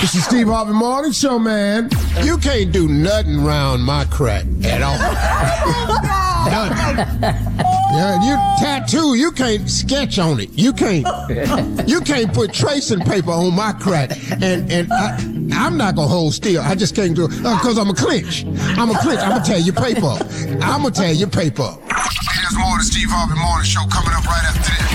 This is Steve Harvey Morning Show, man. You can't do nothing around my crack at all. Nothing. Yeah, you tattoo, you can't sketch on it. You can't put tracing paper on my crack. And I'm not gonna hold still. I just can't do it because I'm a clinch. I'm gonna tear your paper up. I'm gonna tear your paper up. Hey, there's more of the Steve Harvey Morning Show coming up right after this.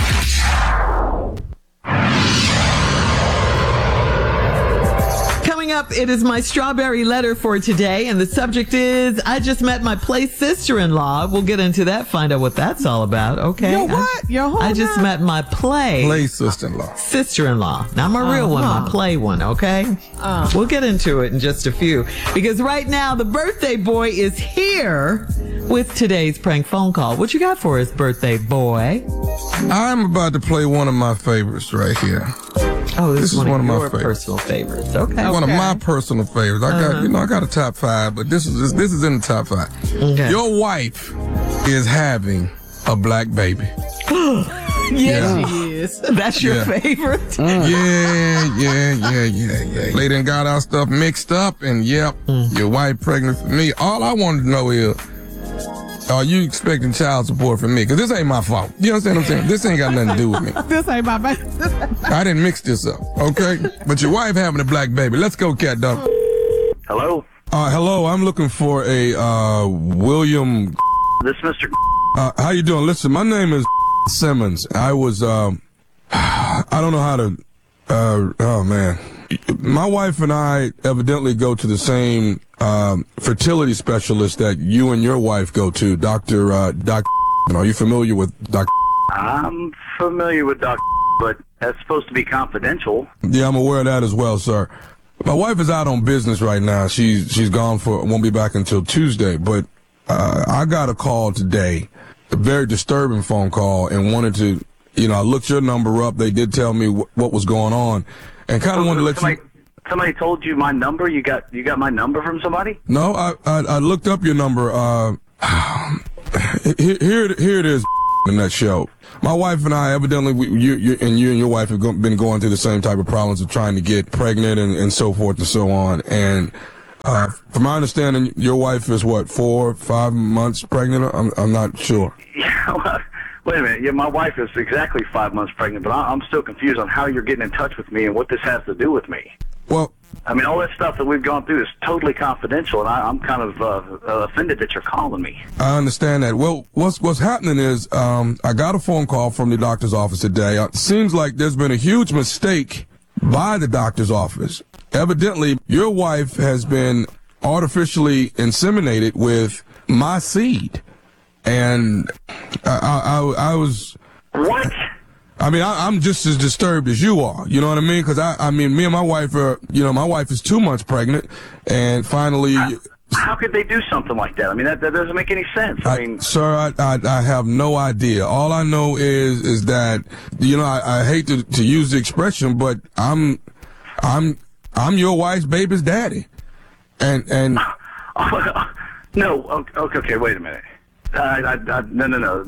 Coming up, it is my strawberry letter for today, and the subject is, I just met my play sister-in-law. We'll get into that, find out what that's all about, okay? Your what? Your whole I just met my play sister-in-law. Sister-in-law. Not my real one, my play one, okay? We'll get into it in just a few. Because right now, the birthday boy is here with today's prank phone call. What you got for us, birthday boy? I'm about to play one of my favorites right here. Oh, this is one of my your favorites. personal favorites. Okay. One of my personal favorites. I got a top 5, but this is in the top 5. Okay. Your wife is having a black baby. Yes, she is. That's your favorite? Yeah. Lady done got our stuff mixed up, and your wife pregnant for me. All I wanted to know is, are you expecting child support from me? Because this ain't my fault. You understand what I'm saying? This ain't got nothing to do with me. This ain't my baby. I didn't mix this up, okay? But your wife having a black baby. Let's go, Cat Dog. Hello? Hello, I'm looking for a William. This is Mr. How you doing? Listen, my name is Simmons. I was, I don't know how to, oh man. My wife and I evidently go to the same fertility specialist that you and your wife go to, Dr. Are you familiar with Dr.? I'm familiar with Dr., but that's supposed to be confidential. Yeah, I'm aware of that as well, sir. My wife is out on business right now. She's gone won't be back until Tuesday, but I got a call today, a very disturbing phone call, and wanted to, I looked your number up. They did tell me what was going on. And kind of wanted to let you. Somebody told you my number? You got my number from somebody? No, I looked up your number. Here it is in that show. My wife and I, evidently, you and your wife have been going through the same type of problems of trying to get pregnant and so forth and so on. And from my understanding, your wife is what, 4 or 5 months pregnant? I'm not sure. Yeah. Well, wait a minute. Yeah, my wife is exactly 5 months pregnant, but I'm still confused on how you're getting in touch with me and what this has to do with me. Well, I mean, all that stuff that we've gone through is totally confidential, and I'm kind of offended that you're calling me. I understand that. Well, what's happening is I got a phone call from the doctor's office today. It seems like there's been a huge mistake by the doctor's office. Evidently, your wife has been artificially inseminated with my seed. And I was... What? I mean, I'm just as disturbed as you are. You know what I mean? Because I mean, me and my wife are, my wife is 2 months pregnant, and finally... How could they do something like that? I mean, that doesn't make any sense. I mean, sir, I have no idea. All I know is that, I hate to use the expression, but I'm your wife's baby's daddy. And no, okay, wait a minute. No.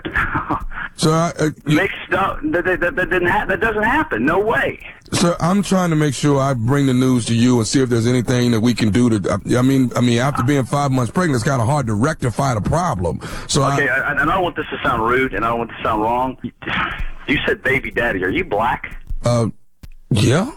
So mixed up. That doesn't happen. No way. Sir, I'm trying to make sure I bring the news to you and see if there's anything that we can do to. I mean, after being 5 months pregnant, it's kind of hard to rectify the problem. So okay, and I don't want this to sound rude, and I don't want this to sound wrong. You said baby daddy. Are you black? Yeah.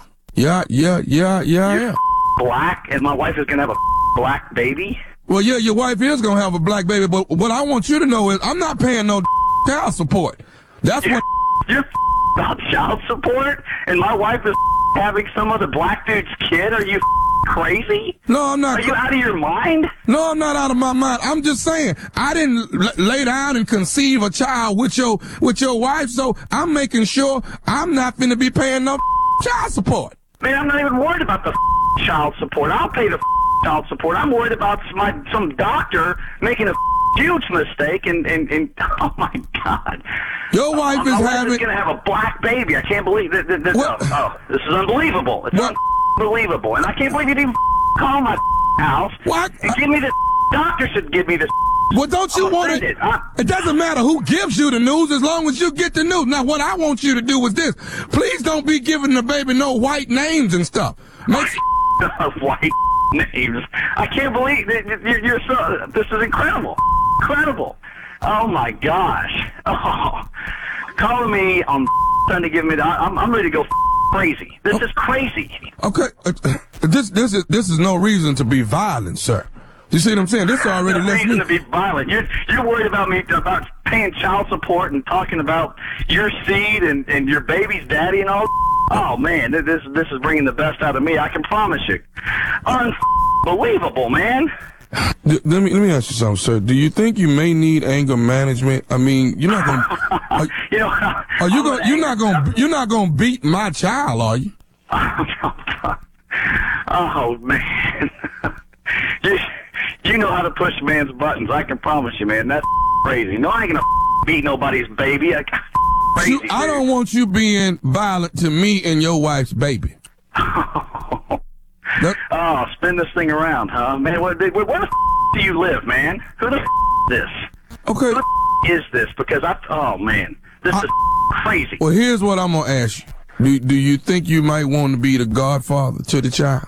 You're black, and my wife is gonna have a black baby. Well, yeah, your wife is going to have a black baby, but what I want you to know is I'm not paying no child support. That's what... You're about child support? And my wife is having some other black dude's kid? Are you crazy? No, I'm not. Are you out of your mind? No, I'm not out of my mind. I'm just saying, I didn't lay down and conceive a child with your wife, so I'm making sure I'm not going to be paying no child support. Man, I'm not even worried about the child support. I'll pay the child support. I'm worried about some doctor making a huge mistake and oh my God. Your wife is going to have a black baby. I can't believe that. This is unbelievable. It's unbelievable. And I can't believe you'd even call my house and give me this. Doctor should give me this Well, don't you want offended. it doesn't matter who gives you the news as long as you get the news. Now, what I want you to do is this. Please don't be giving the baby no white names and stuff. White names. I can't believe that you're so. This is incredible. Incredible. Oh my gosh. Oh, calling me on Sunday, giving me. I'm ready to go crazy. This is crazy. Okay, this is no reason to be violent, sir. You see what I'm saying? This already lets me to be violent. You're worried about me about paying child support and talking about your seed and your baby's daddy and all. Oh man, this is bringing the best out of me. I can promise you. Unbelievable, man. Let me ask you something, sir. Do you think you may need anger management? I mean, you're not gonna. You're not gonna beat my child, are you? Oh man, you know how to push man's buttons. I can promise you, man. That's crazy. No, I ain't gonna beat nobody's baby. Crazy. I don't want you being violent to me and your wife's baby. Oh, spin this thing around, huh? Man, where the do you live, man? Who the is this? Okay. Who the is this? Because this is crazy. Well, here's what I'm going to ask you. Do you think you might want to be the godfather to the child?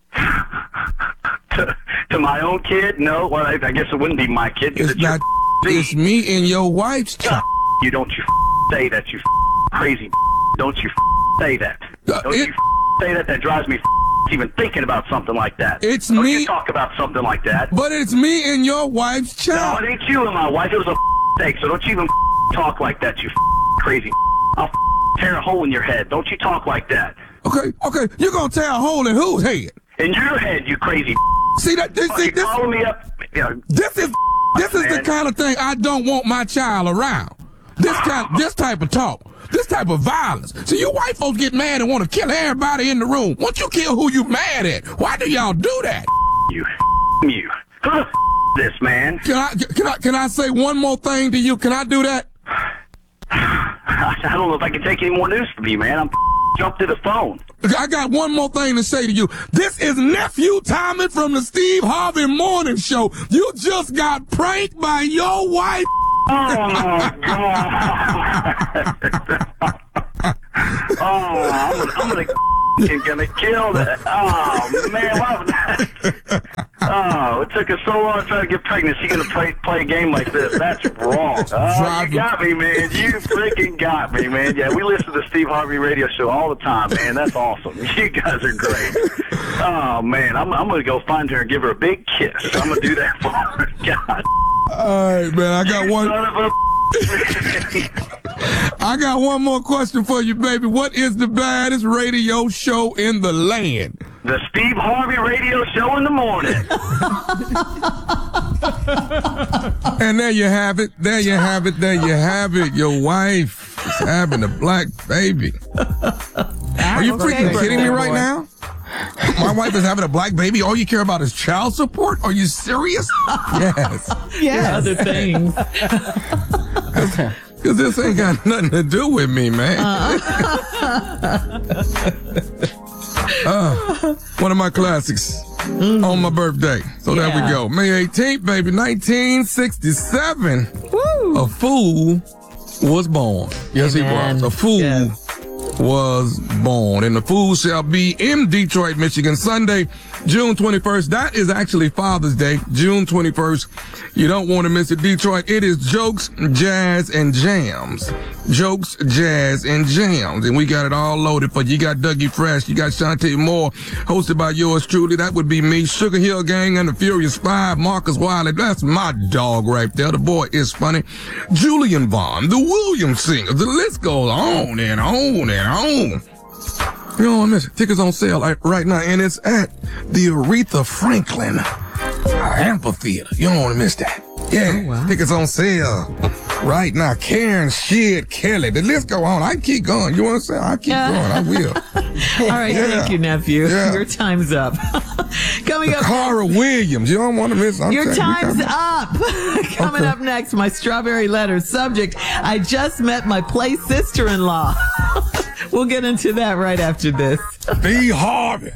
to my own kid? No. Well, I guess it wouldn't be my kid. It's not. It's me and your wife's child. You don't say that, you crazy. Don't you say that. Don't you say that. That drives me even thinking about something like that. It's don't me. You talk about something like that. But it's me and your wife's child. No, it ain't you and my wife. It was a mistake. So don't you even talk like that, you crazy. I'll tear a hole in your head. Don't you talk like that. Okay. You're gonna tear a hole in whose head? In your head, you crazy. See that? This calling me up. This is the kind of thing I don't want my child around. This type of talk. This type of violence. See, you white folks get mad and want to kill everybody in the room. Once you kill who you mad at, why do y'all do that? You. Who the this, man? Can I say one more thing to you? Can I do that? I don't know if I can take any more news from you, man. I'm jumped to the phone. I got one more thing to say to you. This is Nephew Tommy from the Steve Harvey Morning Show. You just got pranked by your wife. Oh my God! I'm gonna kill that. Oh man, what was that? Oh, it took us so long to try to get pregnant. She's gonna play a game like this. That's wrong. Oh, you got me, man. You freaking got me, man. Yeah, we listen to the Steve Harvey Radio Show all the time, man. That's awesome. You guys are great. Oh man, I'm gonna go find her and give her a big kiss. I'm gonna do that for her. God. All right, man. I got one more question for you, baby. What is the baddest radio show in the land? The Steve Harvey Radio Show in the morning. And there you have it. Your wife is having a black baby. Are you freaking kidding me right now? My wife is having a black baby. All you care about is child support? Are you serious? Yes. Yeah, other things. Because this ain't got nothing to do with me, man. One of my classics on my birthday. So there we go. May 18th, baby, 1967. Woo. A fool was born. Yes, Amen. He was. A fool was born. And the fool shall be in Detroit, Michigan, Sunday, June 21st. That is actually Father's Day, June 21st. You don't want to miss it. Detroit, it is Jokes, Jazz, and Jams. Jokes, Jazz, and Jams. And we got it all loaded for you. You got Dougie Fresh. You got Shantae Moore, hosted by yours truly. That would be me. Sugar Hill Gang and the Furious Five. Marcus Wiley. That's my dog right there. The boy is funny. Julian Vaughn, the Williams Singers. The list goes on and on and on. You don't want to miss it. Tickets on sale right now, and it's at the Aretha Franklin Amphitheater. You don't want to miss that. Yeah, wow. Tickets on sale right now. Karen, Shid, Kelly. The list go on. I can keep going. You want to say? I keep going. I will. All right, thank you, nephew. Yeah. Your time's up. Coming up, Cara Williams. You don't want to miss. Your time's up. Coming up next, my strawberry letter subject. I just met my play sister-in-law. We'll get into that right after this. Be Harvey.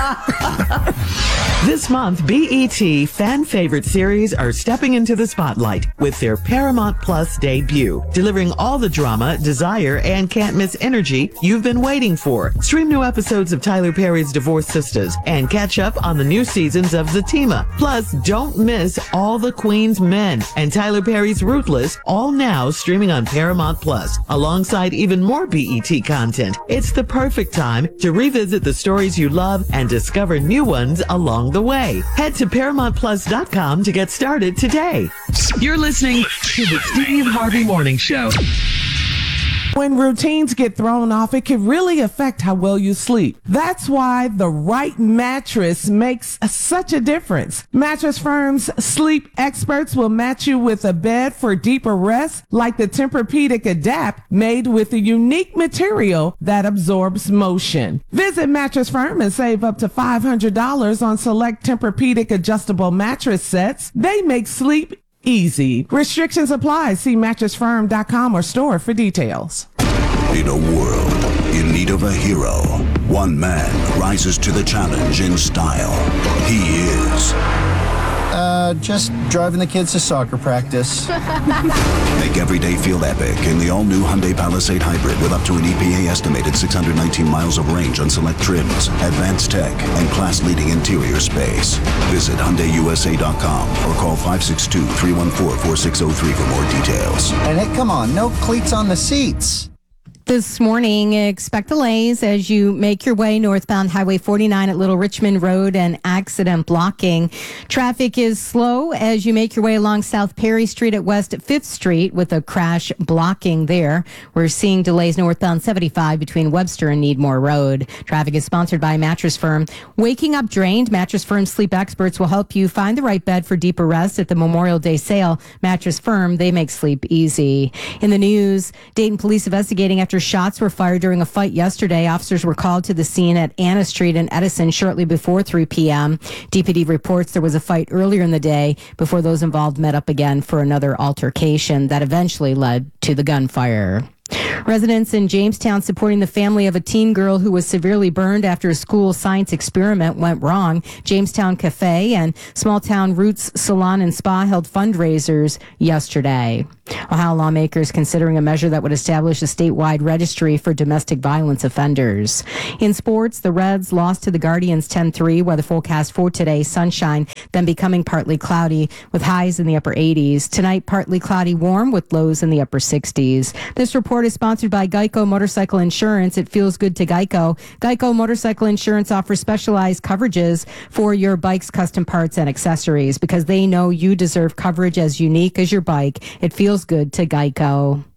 This month, BET fan favorite series are stepping into the spotlight with their Paramount Plus debut, delivering all the drama, desire, and can't miss energy you've been waiting for. Stream new episodes of Tyler Perry's Divorced Sisters and catch up on the new seasons of Zatima. Plus, don't miss All the Queen's Men and Tyler Perry's Ruthless, all now streaming on Paramount Plus, alongside even more BET content. It's the perfect time to revisit the stories you love and discover new ones along the way. Head to ParamountPlus.com to get started today. You're listening to the Steve Harvey Morning Show. When routines get thrown off, it can really affect how well you sleep. That's why the right mattress makes such a difference. Mattress Firm's sleep experts will match you with a bed for deeper rest, like the Tempur-Pedic Adapt, made with a unique material that absorbs motion. Visit Mattress Firm and save up to $500 on select Tempur-Pedic adjustable mattress sets. They make sleep easy. Restrictions apply. See mattressfirm.com or store for details. In a world in need of a hero, one man rises to the challenge in style. He is... just driving the kids to soccer practice. Make every day feel epic in the all-new Hyundai Palisade Hybrid with up to an EPA-estimated 619 miles of range on select trims, advanced tech, and class-leading interior space. Visit HyundaiUSA.com or call 562-314-4603 for more details. And hey, come on, no cleats on the seats. This morning, expect delays as you make your way northbound Highway 49 at Little Richmond Road and accident blocking. Traffic is slow as you make your way along South Perry Street at West 5th Street with a crash blocking there. We're seeing delays northbound 75 between Webster and Needmore Road. Traffic is sponsored by Mattress Firm. Waking up drained, Mattress Firm sleep experts will help you find the right bed for deeper rest at the Memorial Day sale. Mattress Firm, they make sleep easy. In the news, Dayton police investigating after shots were fired during a fight yesterday. Officers were called to the scene at Anna Street and Edison shortly before 3 p.m. DPD reports there was a fight earlier in the day before those involved met up again for another altercation that eventually led to the gunfire. Residents in Jamestown supporting the family of a teen girl who was severely burned after a school science experiment went wrong. Jamestown Cafe and Small Town Roots Salon and Spa held fundraisers yesterday. Ohio lawmakers considering a measure that would establish a statewide registry for domestic violence offenders. In sports, the Reds lost to the Guardians 10-3. Weather forecast for today, sunshine, then becoming partly cloudy with highs in the upper 80s. Tonight, partly cloudy, warm with lows in the upper 60s. This report is sponsored by Geico Motorcycle Insurance. It feels good to Geico. Geico Motorcycle Insurance offers specialized coverages for your bike's custom parts and accessories because they know you deserve coverage as unique as your bike. It feels good to Geico.